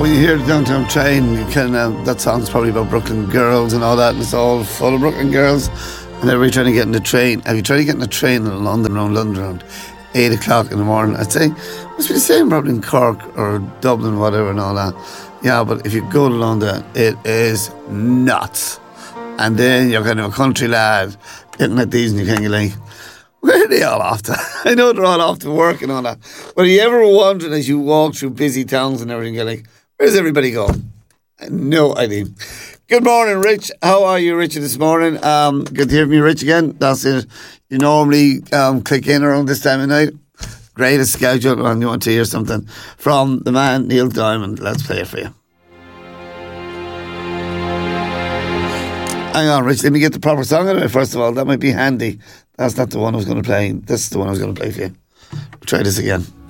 when you hear the Downtown Train, you can, that song's probably about Brooklyn girls and all that, and it's all full of Brooklyn girls. And everybody trying to get in the train. Have you tried to get in a train in London, around 8 o'clock in the morning? I'd say, must be the same probably in Cork or Dublin, whatever, and all that. Yeah, but if you go to London, it is nuts. And then you're kind of a country lad getting at these, and you're kind of like, where are they all off to? I know they're all off to work and all that. But are you ever wondering as you walk through busy towns and everything, you're like, where's everybody going? No idea. Good morning, Rich. How are you, Richard, this morning? Good to hear from you, Rich, again. That's it. You normally click in around this time of night. Greatest schedule, and you want to hear something from the man, Neil Diamond. Let's play it for you. Hang on, Rich. Let me get the proper song out of it, first of all. That might be handy. That's not the one I was going to play. This is the one I was going to play for you. We'll try this again.